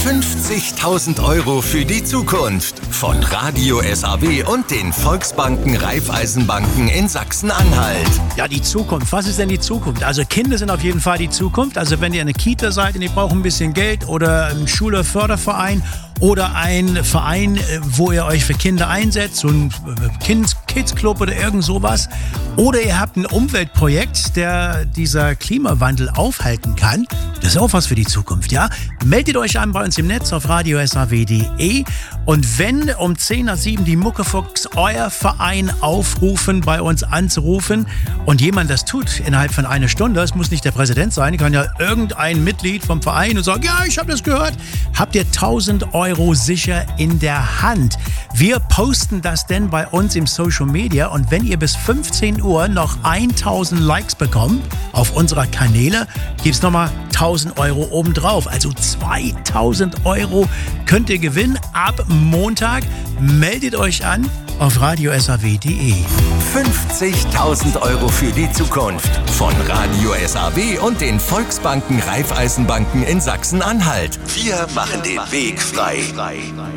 50.000 Euro für die Zukunft von Radio SAW und den Volksbanken Raiffeisenbanken in Sachsen-Anhalt. Ja, die Zukunft. Was ist denn die Zukunft? Also Kinder sind auf jeden Fall die Zukunft. Also wenn ihr eine Kita seid und ihr braucht ein bisschen Geld oder ein Schülerförderverein oder ein Verein, wo ihr euch für Kinder einsetzt, so ein Kids-Club oder irgend sowas. Oder ihr habt ein Umweltprojekt, der dieser Klimawandel aufhalten kann. Das ist auch was für die Zukunft, ja? Meldet euch an bei uns im Netz auf radiosaw.de. Und wenn um 10:07 die Muckefuchs euer Verein aufrufen, bei uns anzurufen und jemand das tut innerhalb von einer Stunde, es muss nicht der Präsident sein, kann ja irgendein Mitglied vom Verein und sagen, ja, ich habe das gehört, habt ihr 1.000 Euro sicher in der Hand. Wir posten das denn bei uns im Social Media und wenn ihr bis 15 Uhr noch 1.000 Likes bekommt auf unserer Kanäle, gibt es nochmal 1.000 Euro obendrauf. Also 2.000 Euro könnt ihr gewinnen ab Montag. Meldet euch an auf radiosaw.de. 50.000 Euro für die Zukunft von Radio SAW und den Volksbanken Raiffeisenbanken in Sachsen-Anhalt. Wir machen den Weg frei.